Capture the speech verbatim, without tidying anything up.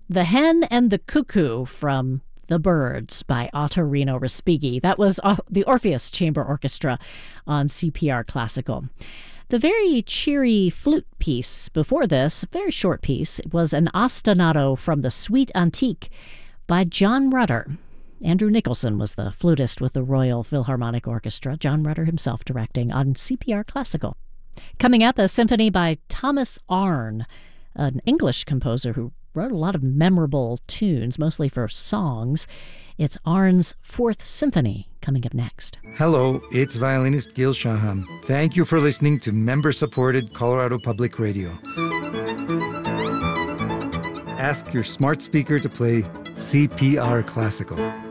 The Hen and the Cuckoo from The Birds by Ottorino Respighi. That was uh, the Orpheus Chamber Orchestra on C P R Classical. The very cheery flute piece before this, a very short piece, was an ostinato from the Suite Antique by John Rutter. Andrew Nicholson was the flutist with the Royal Philharmonic Orchestra, John Rutter himself directing on C P R Classical. Coming up, a symphony by Thomas Arne, an English composer who wrote a lot of memorable tunes, mostly for songs. It's Arne's Fourth Symphony coming up next. Hello, it's violinist Gil Shaham. Thank you for listening to member-supported Colorado Public Radio. Ask your smart speaker to play C P R Classical.